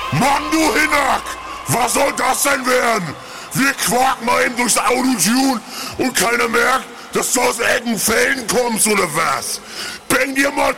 Mann, du Hinnack! Was soll das denn werden? Wir quaken mal eben durchs Autotune und keiner merkt, dass du aus Eckenfelden kommst oder was? Bring dir mal